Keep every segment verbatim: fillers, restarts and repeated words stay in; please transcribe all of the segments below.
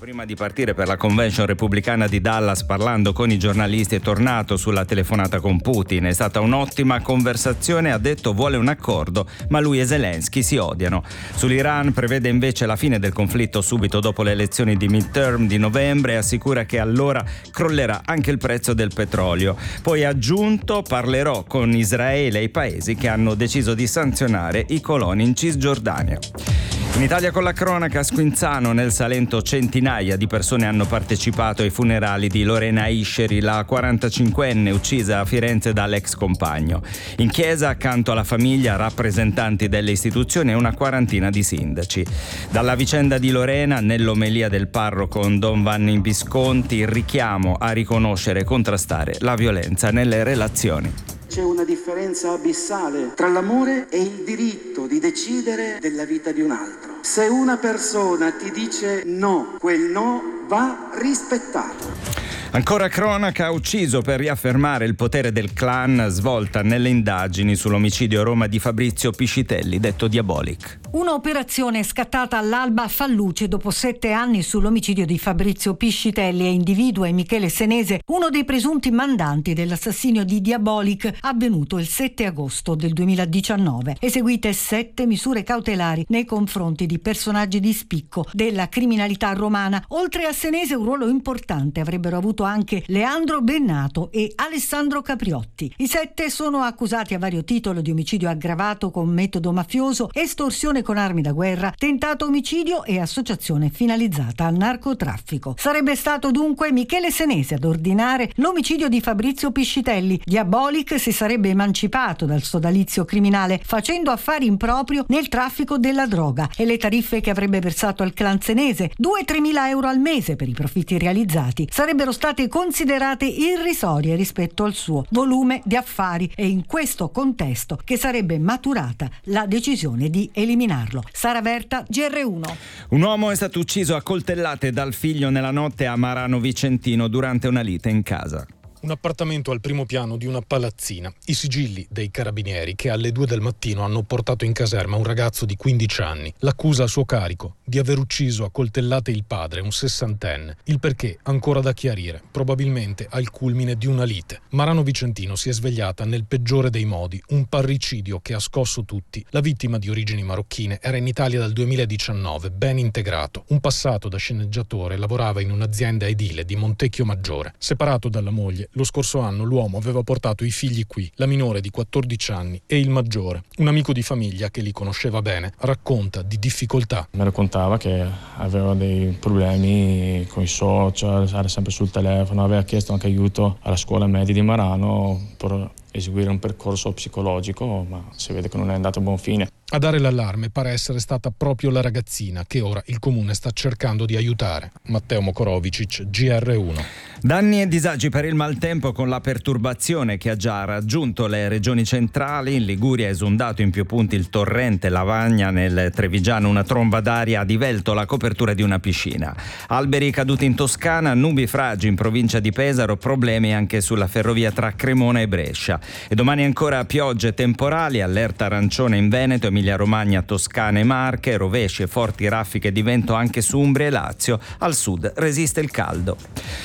prima di partire per la convention repubblicana di Dallas, parlando con i giornalisti, è tornato sulla telefonata con Putin. È stata un'ottima conversazione, ha detto vuole un accordo, ma lui e Zelensky si odiano. Sull'Iran prevede invece la fine del conflitto subito dopo le elezioni di midterm di novembre e assicura che allora crollerà anche il prezzo del petrolio. Poi ha aggiunto: parlerò con Israele e i paesi che hanno deciso di sanzionare i coloni in Cisgiordania. In Italia con la cronaca, a Squinzano nel Salento centinaia di persone hanno partecipato ai funerali di Lorena Ischeri, la quarantacinquenne uccisa a Firenze dall'ex compagno. In chiesa, accanto alla famiglia, rappresentanti delle istituzioni e una quarantina di sindaci. Dalla vicenda di Lorena, nell'omelia del parroco Don Vanni Visconti, il richiamo a riconoscere e contrastare la violenza nelle relazioni. C'è una differenza abissale tra l'amore e il diritto di decidere della vita di un altro. Se una persona ti dice no, quel no va rispettato. Ancora cronaca, ucciso per riaffermare il potere del clan, svolta nelle indagini sull'omicidio a Roma di Fabrizio Piscitelli, detto Diabolic. Un'operazione scattata all'alba fa luce dopo sette anni sull'omicidio di Fabrizio Piscitelli e individua in Michele Senese uno dei presunti mandanti dell'assassinio di Diabolic avvenuto il sette agosto del duemiladiciannove. Eseguite sette misure cautelari nei confronti di personaggi di spicco della criminalità romana. Oltre a Senese un ruolo importante avrebbero avuto anche Leandro Bennato e Alessandro Capriotti. I sette sono accusati a vario titolo di omicidio aggravato con metodo mafioso, estorsione con armi da guerra, tentato omicidio e associazione finalizzata al narcotraffico. Sarebbe stato dunque Michele Senese ad ordinare l'omicidio di Fabrizio Piscitelli. Diabolic si sarebbe emancipato dal sodalizio criminale facendo affari in proprio nel traffico della droga, e le tariffe che avrebbe versato al clan senese, due-tre mila euro al mese per i profitti realizzati, sarebbero state considerate irrisorie rispetto al suo volume di affari, e in questo contesto che sarebbe maturata la decisione di eliminarlo. Sara Verta, G R uno. Un uomo è stato ucciso a coltellate dal figlio nella notte a Marano Vicentino durante una lite in casa. Un appartamento al primo piano di una palazzina. I sigilli dei carabinieri che alle due del mattino hanno portato in caserma un ragazzo di quindici anni. L'accusa a suo carico di aver ucciso a coltellate il padre, un sessantenne. Il perché ancora da chiarire, probabilmente al culmine di una lite. Marano Vicentino si è svegliata nel peggiore dei modi, un parricidio che ha scosso tutti. La vittima, di origini marocchine, era in Italia dal duemiladiciannove, ben integrato. Un passato da sceneggiatore, lavorava in un'azienda edile di Montecchio Maggiore. Separato dalla moglie, lo scorso anno l'uomo aveva portato i figli qui, la minore di quattordici anni e il maggiore. Un amico di famiglia che li conosceva bene racconta di difficoltà. Mi raccontava che aveva dei problemi con i social, era sempre sul telefono, aveva chiesto anche aiuto alla scuola media di Marano per eseguire un percorso psicologico, ma si vede che non è andato a buon fine. A dare l'allarme pare essere stata proprio la ragazzina che ora il comune sta cercando di aiutare. Matteo Mokorovicic, G R uno. Danni e disagi per il maltempo con la perturbazione che ha già raggiunto le regioni centrali. In Liguria è esondato in più punti il torrente Lavagna, nel Trevigiano una tromba d'aria ha divelto la copertura di una piscina. Alberi caduti in Toscana, nubi fragi in provincia di Pesaro, problemi anche sulla ferrovia tra Cremona e Brescia. E domani ancora piogge e temporali, allerta arancione in Veneto, Emilia Romagna, Toscana e Marche, rovesci e forti raffiche di vento anche su Umbria e Lazio. Al sud resiste il caldo.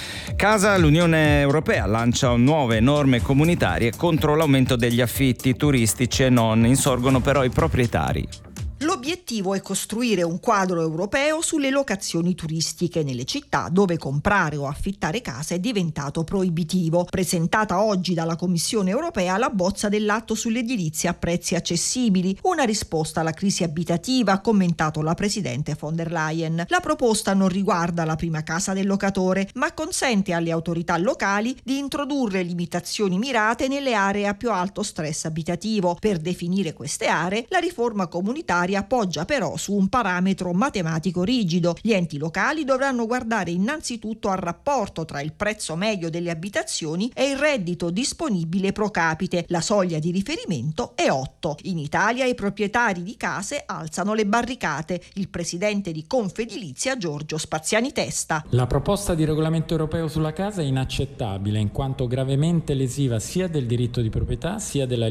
Casa, l'Unione Europea lancia nuove norme comunitarie contro l'aumento degli affitti turistici e non. Insorgono però i proprietari. L'obiettivo è costruire un quadro europeo sulle locazioni turistiche nelle città dove comprare o affittare casa è diventato proibitivo. Presentata oggi dalla Commissione europea la bozza dell'atto sull'edilizia a prezzi accessibili, una risposta alla crisi abitativa, ha commentato la presidente von der Leyen. La proposta non riguarda la prima casa del locatore, ma consente alle autorità locali di introdurre limitazioni mirate nelle aree a più alto stress abitativo. Per definire queste aree, la riforma comunitaria appoggia però su un parametro matematico rigido. Gli enti locali dovranno guardare innanzitutto al rapporto tra il prezzo medio delle abitazioni e il reddito disponibile pro capite. La soglia di riferimento è otto. In Italia i proprietari di case alzano le barricate. Il presidente di Confedilizia Giorgio Spaziani Testa. La proposta di regolamento europeo sulla casa è inaccettabile in quanto gravemente lesiva sia del diritto di proprietà sia della